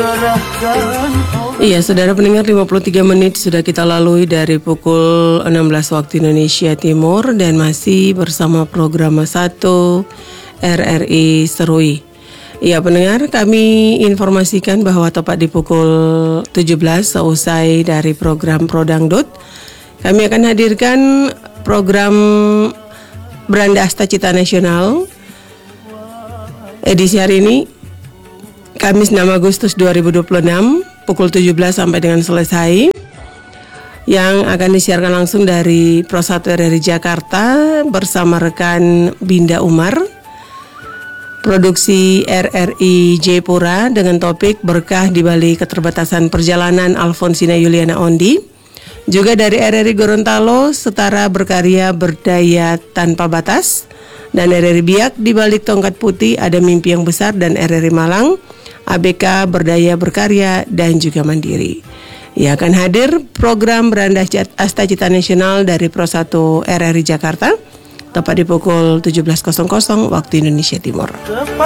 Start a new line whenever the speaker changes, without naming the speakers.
Iya, saudara pendengar, 53 menit sudah kita lalui dari pukul 16 waktu Indonesia Timur dan masih bersama program 1 RRI Serui. Iya pendengar, kami informasikan bahwa tepat di pukul 17 seusai dari program Prodangdut, kami akan hadirkan program Beranda Asta Cita Nasional edisi hari ini, Kamis 6 Agustus 2026, pukul 17 sampai dengan selesai, yang akan disiarkan langsung dari Pro 1 RRI Jakarta bersama rekan Binda Umar, produksi RRI Jayapura dengan topik Berkah di Balik Keterbatasan Perjalanan Alfonsina Yuliana Ondi, juga dari RRI Gorontalo Setara Berkarya Berdaya Tanpa Batas, dan RRI Biak Di Balik Tongkat Putih Ada Mimpi Yang Besar, dan RRI Malang ABK Berdaya Berkarya dan juga Mandiri. Ya, akan hadir program Beranda Asta Cita Nasional dari Pro 1 RRI Jakarta tepat di pukul 17.00 waktu Indonesia Timur.